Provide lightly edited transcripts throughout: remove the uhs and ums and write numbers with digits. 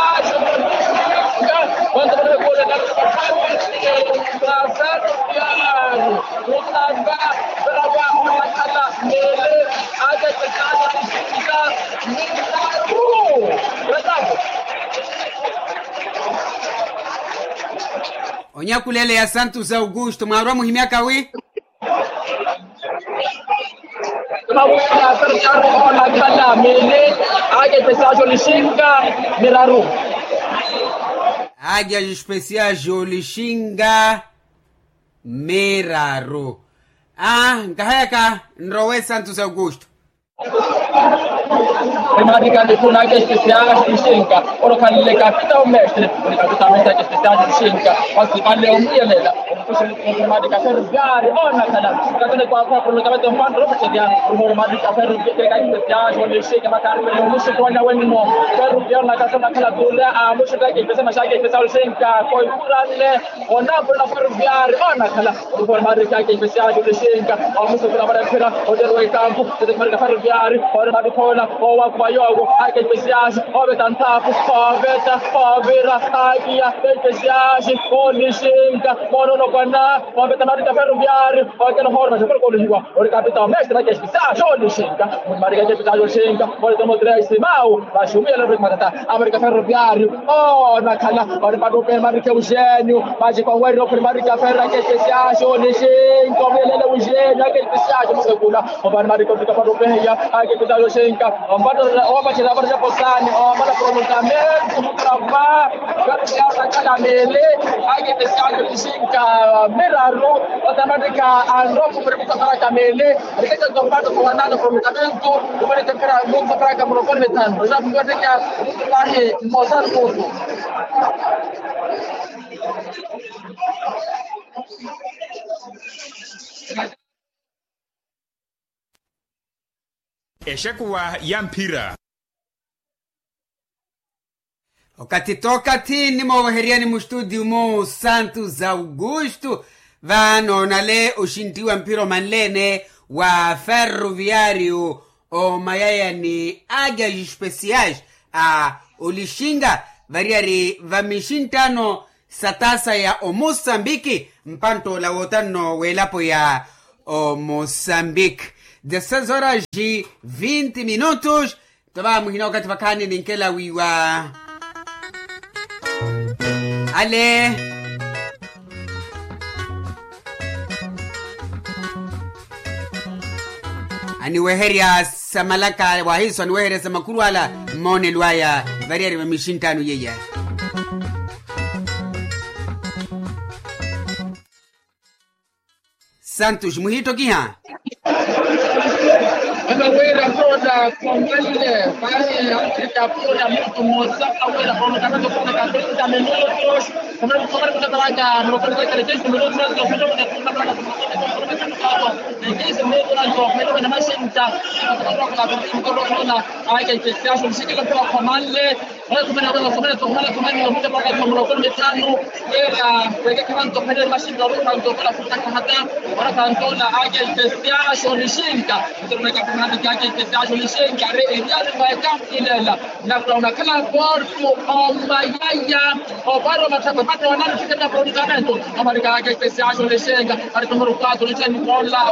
Onyakulele ya Santos Augusto marwa muhimia kawi Águia especial Jolishinga Meraro. Nkaheka nrowe Santos Augusto. Tematica di una che speciale di Shinka, ora che le capita un mestre, le capita un mestre speciale di Shinka, oggi parli un miele, tematica ferroviaria, una canale, catene qua probabilmente un quadro perché dia tematica ferroviaria che speciale di Shinka, ma cari per un muso con uno ferroviaria una casa una cala dura, a muso che pensa ma sai che speciale Shinka, poi curale, ona per la ferroviaria, una cala, tematica che speciale di Shinka, a muso che lavora per il campo, tematica ferroviaria, ora di cola, o Bayogo, anche il Pesiage, ove tantapo, povera, Agia, il Pesiage, ogni scelta, monono quando, ove tanarica ferroviaria, oggi la forma, sempre con il qua, ora capitano, mestre, che è Pesiage, ogni scelta, un marica che Pesiage, scelta, ora tomo tre, Mau, la sciumia, la prima America ferroviaria, una cala, ora vado per marica Eugenio, magico un guerro per marica ferra, che è Pesiage, ogni scelta, come l'Eugenio, anche il Pesiage, non è quella, o per marica ferroviaria, anche il Pesiage, scelta, Oba ci lavora già posani, ma la pronunciamento, trava, la calamele, anche se siamo di Shinka, Meraro, la tematica a Roma per la camele, perché c'è un fatto con un anno pronunciamento, dove c'è un po' praga monopolitano, già guarda che è Mozart Moto. Eshakuwa ya mpira. Wakati toka tini mawaheriani mustudio mo Santos Augusto vano nale ushindi wa mpira manlene wa ferroviario o mayaya ni Águia Especiais a Olishinga variari vamishintano satasa ya o Moçambique mpanto la wotano welapo ya o Moçambique. 16 horas e 20 minutos. Tava hina wakati vakani ninkela wiwa. Ale. Ani weheria samalaka wahiso ani weheria samakuru ala mone luaya variari mamishintanu yeya. Santos muhito kiha. Agora toda com ele vai a toda muito moça agora vamos estar com a cabeça da minutos vamos começar a trabalhar no processo de 10 minutos nós vamos fazer uma placa de 10 minutos nós vamos fazer uma machinita a que se acha que ele pode comer nós vamos fazer uma metano era porque que vão tomar a machinita vão tomar a fruta kahata ora tanto na águia especial Olishinga na kaki pesa Olishinga real vai campilela na kuna kala porto o mayaya o baro matapata wanana fikenda pronunciamento America kaki pesa Olishinga ari numero 4 liceni olla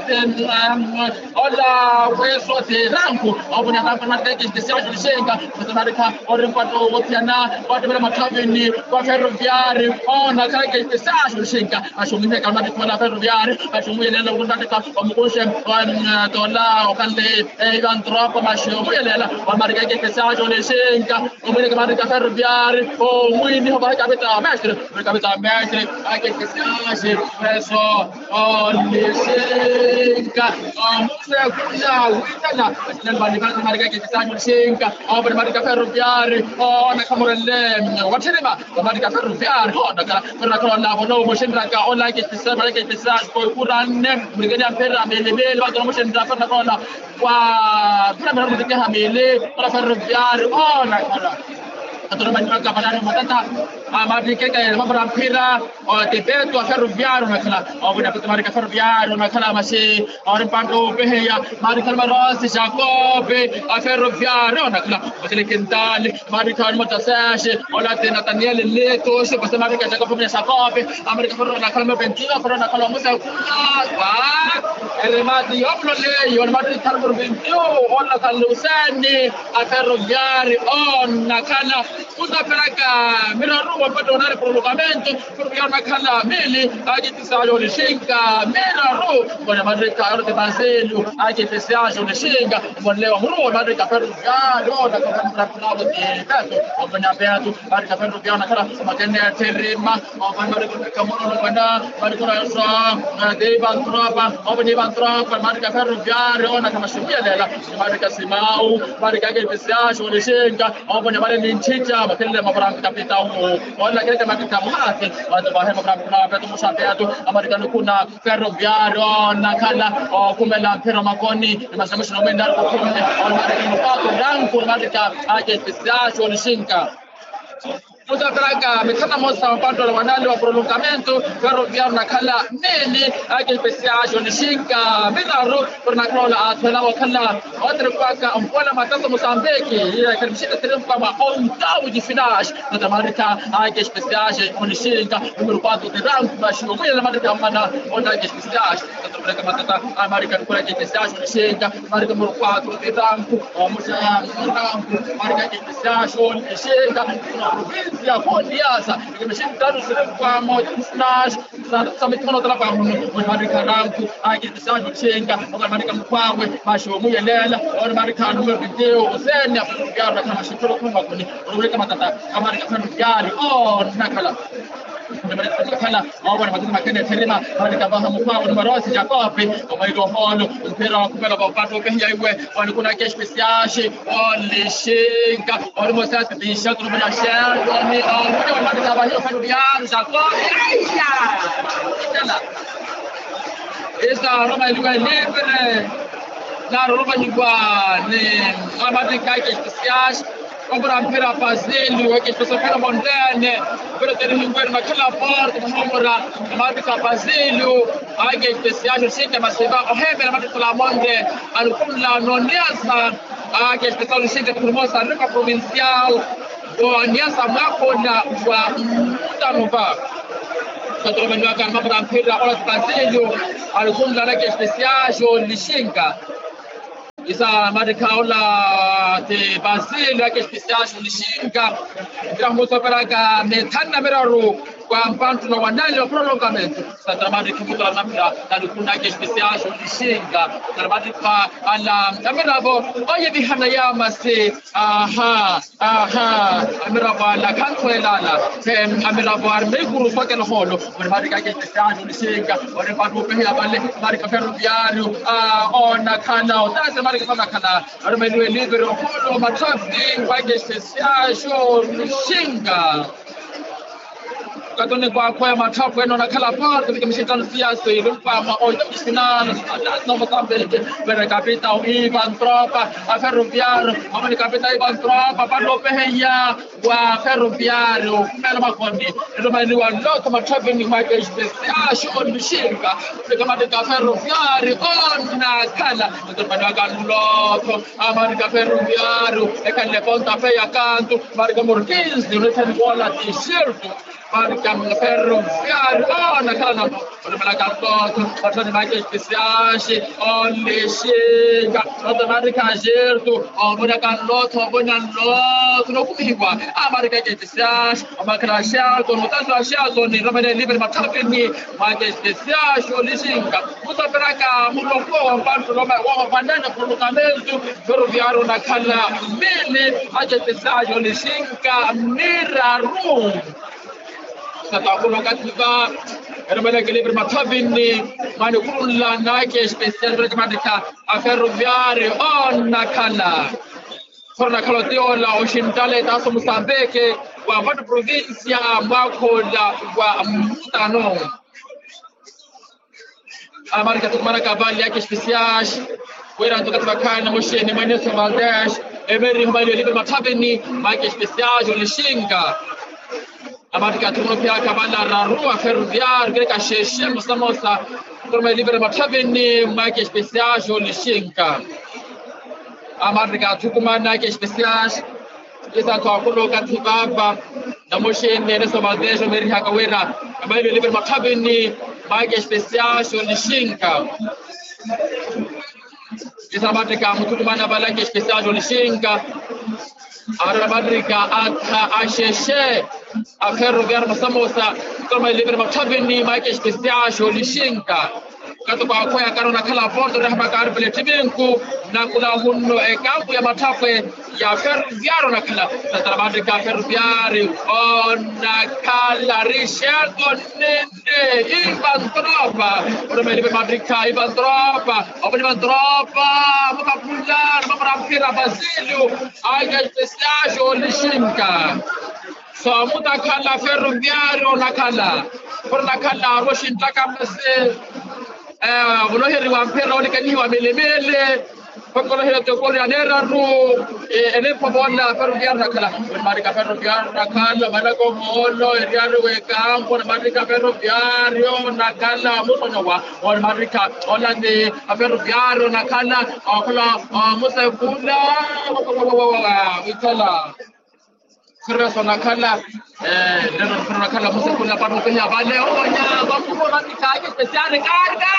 questo te ranku o buona tanto na kaki pesa Olishinga America orimpato wotiana watu bila matavini kwa ferroviario ona kaki pesa Olishinga ashumine kama ni kwa ferroviario ashumine lelo kundaka omukoshe dola okande Ivan troppo ma scivola ma marca che messaggio le senka o me che marca ferroviario o quindi ho capita mestre anche che messaggio presso le senka o musa kuja witana nel bandivano marca che messaggio le senka o per marca ferroviario o na camorelle wachelema marca ferroviario o na per la colonna no mo sembra che online che messaggio poi curanne brigadier per la mele vado mo sembra per la colonna qua prima di hamile para ferroviario ona kala Atau banyak kapan matata amadi keke mabra pira o tebeto a ferroviario na kala o bina puto marika ferroviario na kala masi o rimpando peheya marika marosi Jacobe a ferroviario na kala basile kentali marika motasashe o la Nathaniel Leto se basta marika Jacobe Jacobe amerika ferro na kala bentina ferro na kala musa remati oblo le yo mati tarbo bentio o la kala usani a ferroviario on na kala usa peraka miraru wapato na prolungamento perché una kala mili agiti sajo le shinka miraru bona madrika arte Baselio agiti sajo le shinka bon leo muru madrika ferroviario na kala pravo di peto o bona peto madrika ferroviario na kala magende terima o bona madrika kamono banda madrika so dei bantropa o beni bantropa madrika ferroviario na kama shubia lela madrika simau madrika agiti sajo le shinka o bona madrika nchicha bakelle mabram kapitao wala kile kama kitamati watu bahe mabram kuna petu mushapeatu amerikano kuna ferroviario na kala kumela mpira makoni masamusho na mwenda kwa kumele amerikano kwa ranku madrika ake pistacho lishinka Mutakaraka metana mosa mpando la wanali wa prolungamento ferroviario na kala nene ake pesiajo nishinka minaro na kala atwela wakala watu kwaka mpola matasa Mozambique ya kanishika terem kama ontau de finash na tamarika ake pesiajo nishinka número 4 de rank basho mwela madrika mana onda ake pesiajo tamarika matata amerika kwa ake pesiajo nishinka marika número 4 de rank musa marika ake pesiajo nishinka ya Kodiasa imeshinda tano kwa moja snash samitono tala kwa Marika Ranku akitisaje chenga Marika Mkwangwe masho muyelela Marika numero video useni afugara kama shikoro kwa kuni ureka matata Marika ferroviario nakala kala awara matata makene terima Marika baha Mkwangwe marosi Jacobe omaido holo mpira kupela kwa pato pia iwe walikuna kesh pesiashi olishinga olimosasa bishatu na shando ni mmoja wa madaka hiyo ferroviario Jacobe esta Roma ilikuwa libre na Roma ilikuwa ni madaka yake pesiashi Obra mpira Baselio que se fez mondane pero ter língua naquela porta Obra madaka Baselio age especial shinka maseba ohebe madaka la monde alkumla noniasa age especial shinka promosa ripa provincial o niasa mako na wa mutanova Katro menua kan mabra mpira ola Baselio alkumla age especial lishinka Isa madaka ola te Baselio ake especial lishinga ndio peraka metana meraru kwa mpantu na wanali wa prolongamento sasa madaka mutala namda na ake especial lishinga na madaka ala amerabo oye bihana ya mase amerabo la kankwelala amerabo armeguru soke no holo madaka ake especial lishinga ore patu pehia bale madaka ferroviario ona kana otase marika kama kana armenu libre holo matrafi wage especial lishinga katone kwa matrafu eno na kala parte que mexitano siasa e lumpa ma oito piscinana no Mozambique per capitao Ivan Tropa a ferroviario a capitao Ivan Tropa parlo peheya wa ferroviario mela makondi ndo mali wa loto matrafu ni wage especial lishinga kama de ferroviario ona kala ndo panaga loto amani ferroviario e kan le ponta fe accanto marca Morquins di un bola t-shirt Marca ferroviario na kala na malakato patani make especial only shinga automatica gerto bona loto no kumiwa amarika especial amakala shato no tanto shato ni ramene libre matapeni make especial only shinga mutaperaka muloko mpanto Roma wa bandana prolungamento ferroviario na kala mili especial only shinga miraru Tatakulu katika Ermele Gilibri Matavini Manukula Nike Special Regmatica a Ferroviario on Nakala Forna Calotiola Oshintale Tasso Mozambique wa Mata Provincia Makola wa Mutano Amarika Tumara Cavalli yake special Wera toka tabakana mosheni Maneso Valdes Emeri Mbali Libe Matabeni Mike Special Lishinga Amatika Tuno Pia Kabala Rarua Ferroviar Greka Sheshe Musamosa Turma Libe Matabeni Mike Special Lishinga Amatika Tukumana Mike Special Isa Kwakulo Katibaba na mosheni Maneso Valdes Emeri Hakawera Mbali Libe Matabeni Mike Special Lishinga Isa Matika Mutukumana Balake Special Lishinga Aramadrika aka asheshe aferro vya masamosa kama ilivyo matabeni Mike Special Lishinga kato kwa kwa karona kala bondo rahma karbele tibenku na kula hunno e kampu ya matafwe ya ferro vya na kala Aramadrika ferro vya ona kala rishago nende ibantropa kama ilivyo Madrika ibantropa makapular mamrafira Basilio Mike Special Lishinga so mutakala ferroviario nakala por nakala roshin takamase voloheri wa mpera olikani wa melemele fakolo hera tokori anera ru ene pobona ferroviario nakala marika ferroviario nakala manako molo eriano we campo marika ferroviario nakala mutonwa on marika olande ferroviario nakala okola musa kula witala Ferro nakala neno nakala musa kula pano kenya vale onya bamuko nakikaje special carga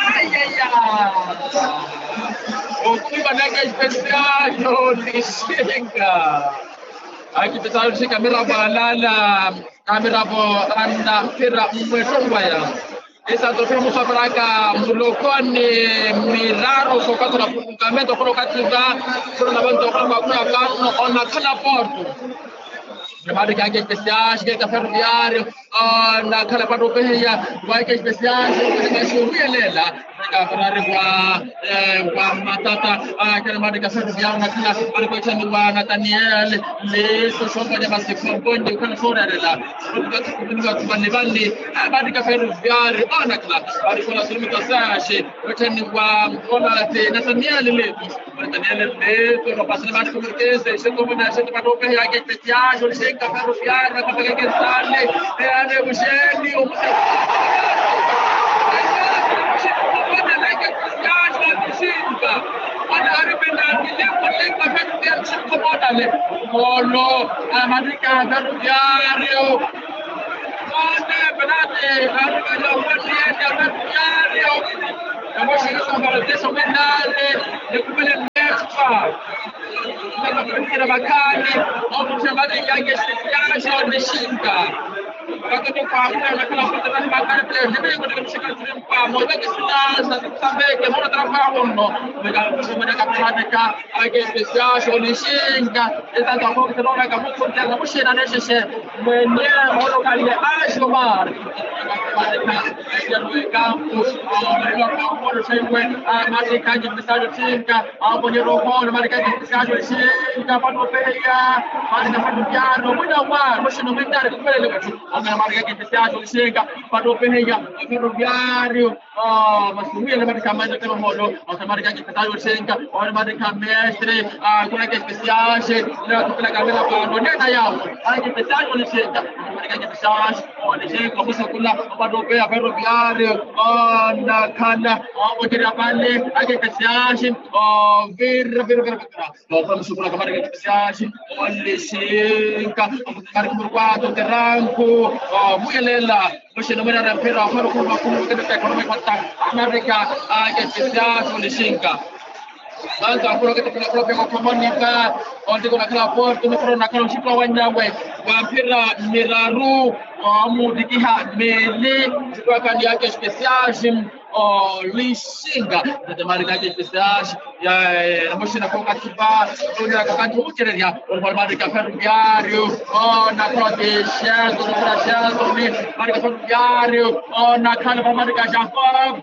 Okuiba nake Special Lishinga Aki Special Lishinga kamera bo anda pera mwetongwaya Esa tofia musafaraka mulokoni miraro sokatra pungamento kolokatiza kuna bantu kama kuna kanu ona kala porto Jamada que especial, que ferroviário, na kala pato peya, vai que especial, que lela, kwa matata, kala madika ferroviário na kala, alikuwa chanua Nathaniel, leso shomba ya basifu bonde kwa sora lela, kutuka kubali, madika ferroviário, na kala, alikuwa sulumika sashi, kwa mkola te Nathaniel leso, no passa mais como que se combina se pato peya que especial, Senka ferroviária para que sale é Eugênio Olo America ferroviário Wakati kwa kuna kila mtu anataka play ndio kushika kwa moja kisasa sabe que mora trabalho no mega kapateka ake special Lishinga esta tambo que não vai como porque não chega nesse che mwenye modo kali ashomar no campo no campo segue a marca de special Lishinga a bonito gol marca de special Lishinga para o peia marca para o piano muito bom mas não me dá Ana marca que Special Lishinga para o peia ferroviário masumia na marca mais do modo a marca que Special Lishinga a marca mestre kuna que Special na kula kamera kwa nenda yao marca Special Lishinga marca que Special Lishinga musa kula para o peia ferroviário na kana moja pale ake Special vir vamos supor que marca Special Lishinga marca por 4 terranco muelela moshe no mera mpira horo kwa kumbuketa economic contact America Special Lishinga Banza kulo kita kula propia kwa komunika onde kuna kala porto mfano na kala shikwa wanyawe wa mpira miraru mudikiha mele kwa kandi yake Special Lishinga na marika yake Special ya moshe na kwa katiba ndio kakati ukireria kwa marika ferroviário na proteção do projeto ni marika ferroviário na kala marika Jacob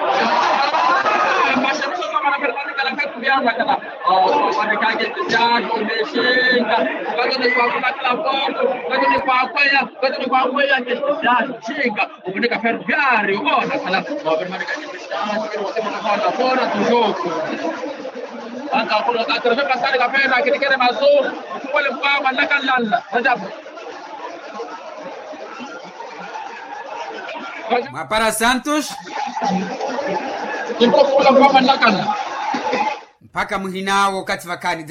mas para marika la ferroviário kala marika yake Special Lishinga kwa kwa yake Special Lishinga umenika ferroviário na kala marika Fora do jogo. Anca coloca a terceira passada da perna, aquele que era mazou, olha o pau, mas na canela. Para Santos mpaka muhinao wakati vakani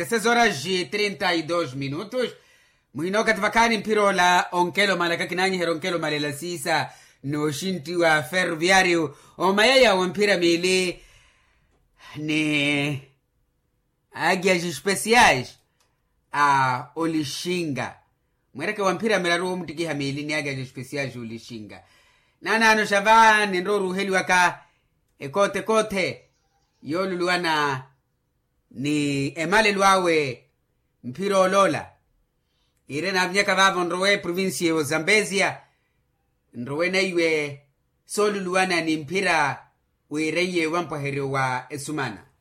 16:32 muhinao wakati vakani mpiro la onkelo malaka kinanyi heronkelo malela sisa no shinti wa Ferroviario o mayaya wa mpira mele ne águias especiais a Olishinga mwereke wa mpira melaru mtiki hamili ni águias especiais Olishinga nana no shavani ndo ruheli waka ekote kote yoluluana ni emale luawe mpiro lola irena avnyaka vavo nrowe provincie o Zambezia nrowe na iwe soluluana ni mpira uireye wampahere wa Esumana